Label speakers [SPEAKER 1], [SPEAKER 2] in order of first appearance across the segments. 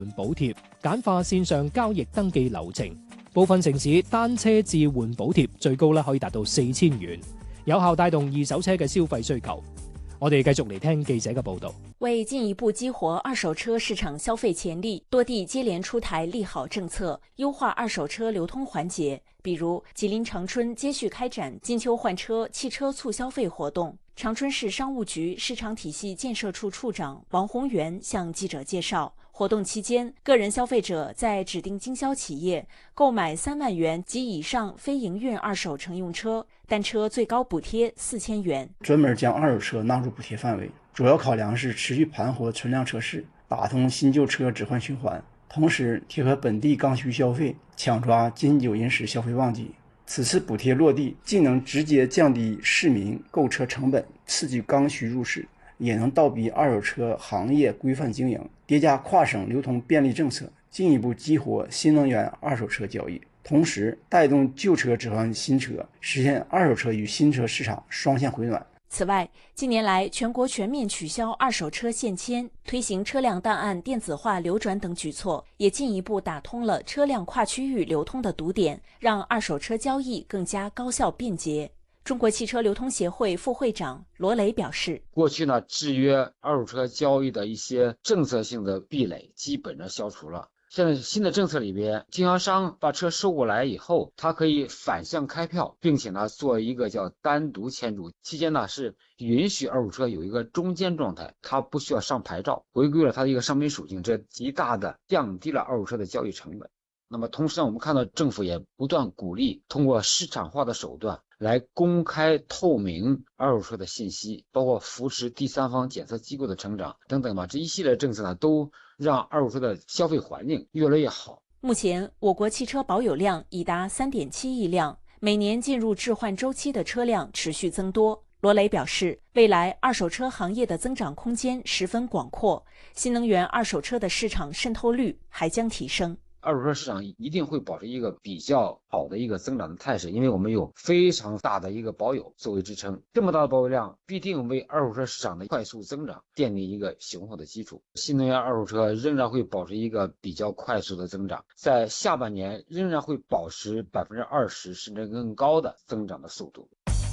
[SPEAKER 1] 補貼，簡化線上交易登記流程。部分城市單車置換補貼最高可以達到4000元，有效帶動二手車嘅消費需求。我哋繼續嚟聽記者嘅報道。
[SPEAKER 2] 為進一步激活二手車市場消費潛力，多地接連出台利好政策，優化二手車流通環節。比如吉林長春接續開展金秋換車汽車促消費活動。長春市商務局市場體系建設處處長王宏元向記者介紹，活動期間，個人消費者在指定經銷企業購買3萬元及以上非營運二手乘用車，單車最高補貼4000元。
[SPEAKER 3] 專門將二手車納入補貼範圍，主要考量是持續盤活存量車市，打通新舊車置換循環，同時貼合本地剛需消費，搶抓金九銀十消費旺季。此次補貼落地，既能直接降低市民購車成本，刺激剛需入市，也能倒逼二手車行業規範經營，疊加跨省流通便利政策，進一步激活新能源二手車交易，同時帶動舊車置換新車，實現二手車與新車市場雙向回暖。
[SPEAKER 2] 此外，近年來全國全面取消二手車限遷，推行車輛檔案電子化流轉等舉措，也進一步打通了車輛跨區域流通的堵點，讓二手車交易更加高效便捷。中國汽車流通協會副會長羅雷表示，
[SPEAKER 4] 過去呢，制約二手車交易的一些政策性的壁壘基本上消除了。現在新的政策裡邊，經銷商把車收過來以後，它可以反向開票，並且呢做一個叫單獨簽注，期間呢是允許二手車有一個中間狀態，它不需要上牌照，回歸了它的一個商品屬性，這極大的降低了二手車的交易成本。那麼同時呢，我們看到政府也不斷鼓勵通過市場化的手段來公開透明二手車的信息，包括扶持第三方檢測機構的成長等等吧，這一系列政策呢都讓二手車的消費環境越來越好。
[SPEAKER 2] 目前我國汽車保有量已達3.7億輛，每年進入置換週期的車輛持續增多。羅雷表示，未來二手車行業的增長空間十分廣闊，新能源二手車的市場滲透率還將提升。
[SPEAKER 4] 二手車市場一定會保持一個比較好的一個增長的態勢，因為我們有非常大的一個保有作為支撐，這麼大的保有量必定為二手車市場的快速增長奠定一個雄厚的基礎。新能源二手車仍然會保持一個比較快速的增長，在下半年仍然會保持20%甚至更高的增長的速度。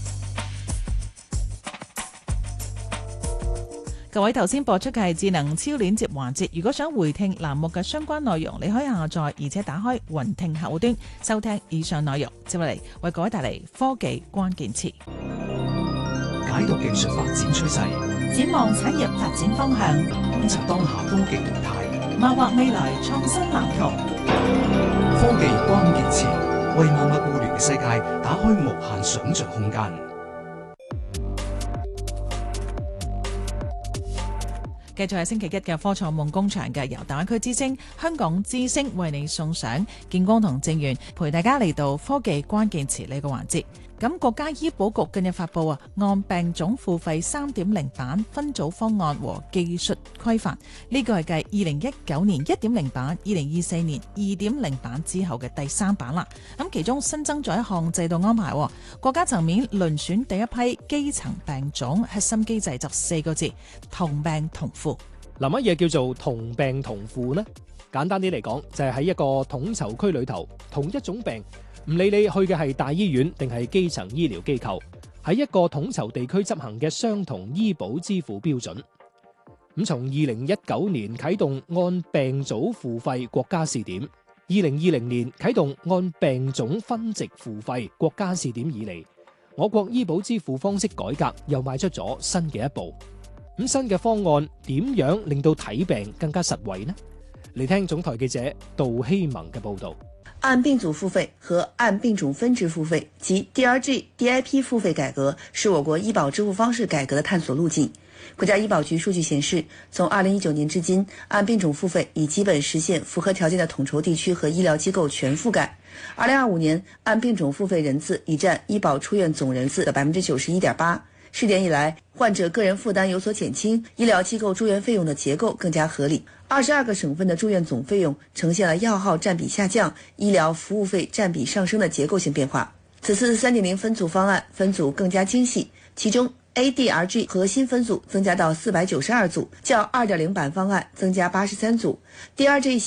[SPEAKER 5] 各位，頭先播出嘅係智能超鏈接環節，如果想回聽欄目嘅相關內容，你可以下載而且打開雲聽客戶端收聽以上內容。接落嚟為各位帶嚟科技關鍵詞，
[SPEAKER 6] 解讀技術發展趨勢，
[SPEAKER 5] 展望產業發展方向，
[SPEAKER 6] 觀察當下科技動態，
[SPEAKER 5] 謀劃未來創新藍圖。
[SPEAKER 6] 科技關鍵詞為萬物互聯嘅世界打開無限想像空間。
[SPEAKER 5] 繼續係星期一嘅科創夢工場嘅，由大灣區之星、香港之星為你送上建光同正源，陪大家嚟到科技關鍵詞呢個環節。咁國家醫保局近日發布按病種付費 3.0 版分組方案和技術規範，呢個係繼2019年 1.0 版、2024年 2.0 版之後嘅第3版啦。咁其中新增咗一項制度安排，國家層面遴選第一批基層病種，核心機制就4個字：同病同付。
[SPEAKER 1] 乜嘢叫做同病同付呢？簡單啲嚟講，就係喺一個統籌區裏頭，同一種病，唔理你去嘅係大醫院定係基層醫療機構，喺一個統籌地區執行嘅相同醫保支付標準。咁從2019年啟動按病組付費國家試點，2020年啟動按病種分值付費國家試點以嚟，我國醫保支付方式改革又邁出咗新嘅一步。咁新嘅方案點樣令到睇病更加實惠呢？嚟聽總台記者杜希萌嘅報道。
[SPEAKER 7] 按病組付費和按病種分值付費及 DRG、DIP 付費改革是我國醫保支付方式改革的探索路徑。國家醫保局數據顯示，從2019年至今，按病種付費已基本實現符合條件的統籌地區和醫療機構全覆蓋。2025年，按病種付費人次已佔醫保出院總人次的 91.8%。試點以來，患者個人負擔有所減輕，醫療機構住院費用的結構更加合理。22個省份的住院總費用呈現了藥號佔比下降、醫療服務費佔比上升的結構性變化。此次3.0分組方案分組更加精細，其中 ADRG 核心分组增加到492组，较 2.0 版方案增加83组。DRG